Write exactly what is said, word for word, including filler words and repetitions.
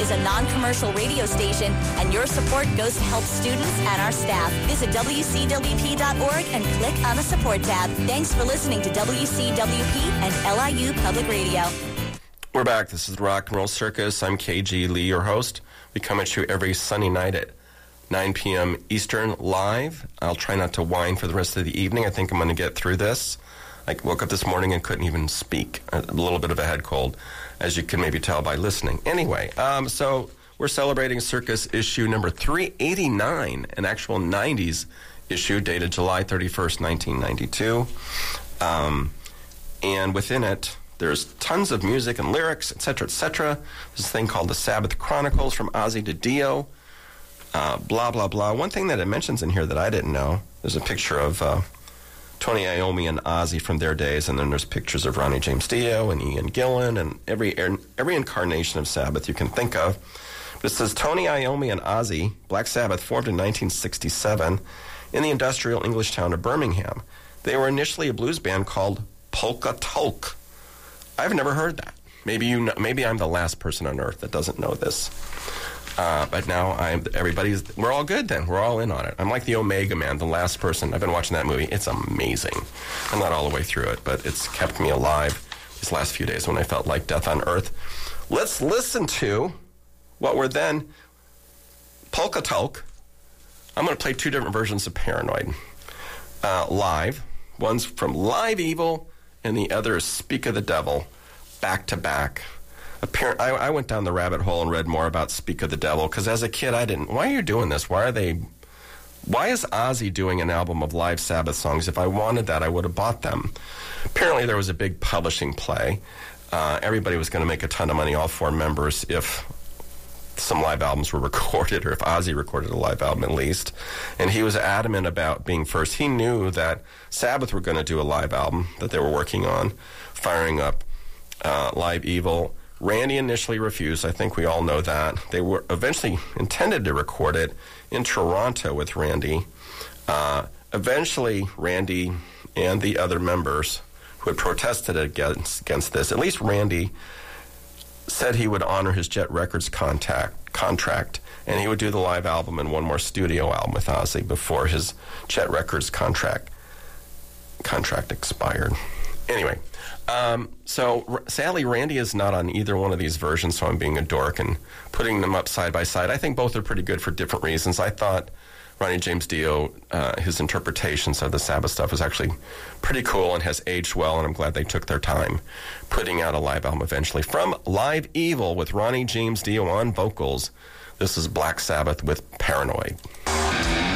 is a non-commercial radio station, and your support goes to help students and our staff. Visit W C W P dot org and click on the support tab. Thanks for listening to W C W P and L I U Public Radio. We're back. This is the Rock and Roll Circus. I'm K G Lee, your host. We come at you every Sunday night at nine p.m. Eastern live. I'll try not to whine for the rest of the evening. I think I'm going to get through this. I woke up this morning and couldn't even speak. A little bit of a head cold, as you can maybe tell by listening. Anyway, um, so we're celebrating Circus issue number three eighty-nine, an actual nineties issue dated July thirty-first, nineteen ninety-two. Um, and within it, there's tons of music and lyrics, et cetera, et cetera. There's a thing called the Sabbath Chronicles from Ozzy to Dio. Uh, blah, blah, blah. One thing that it mentions in here that I didn't know, there's a picture of uh, Tony Iommi and Ozzy from their days, and then there's pictures of Ronnie James Dio and Ian Gillan and every every incarnation of Sabbath you can think of. But it says Tony Iommi and Ozzy, Black Sabbath, formed in nineteen sixty-seven in the industrial English town of Birmingham. They were initially a blues band called Polka Tulk. I've never heard that. Maybe you know, maybe I'm the last person on earth that doesn't know this. Uh, but now I'm everybody's. We're all good then. We're all in on it. I'm like the Omega Man, the last person. I've been watching that movie. It's amazing. I'm not all the way through it, but it's kept me alive these last few days when I felt like death on earth. Let's listen to what were then Polka Tulk. I'm going to play two different versions of Paranoid uh, live. One's from Live Evil, and the other is Speak of the Devil, back to back. Appar- I, I went down the rabbit hole and read more about Speak of the Devil, because as a kid I didn't, why are you doing this? Why are they, why is Ozzy doing an album of live Sabbath songs? If I wanted that, I would have bought them. Apparently there was a big publishing play. Uh, everybody was going to make a ton of money, all four members, if some live albums were recorded, or if Ozzy recorded a live album at least. And he was adamant about being first. He knew that Sabbath were going to do a live album that they were working on, firing up uh, Live Evil. Randy initially refused. I think we all know that. They were eventually intended to record it in Toronto with Randy. Uh, eventually, Randy and the other members who had protested against, against this, at least Randy, said he would honor his Jet Records contact, contract, and he would do the live album and one more studio album with Ozzy before his Jet Records contract contract expired. Anyway, um, so r- sadly, Randy is not on either one of these versions, so I'm being a dork and putting them up side by side. I think both are pretty good for different reasons. I thought Ronnie James Dio, uh, his interpretations of the Sabbath stuff is actually pretty cool and has aged well, and I'm glad they took their time putting out a live album eventually. From Live Evil with Ronnie James Dio on vocals, this is Black Sabbath with Paranoid.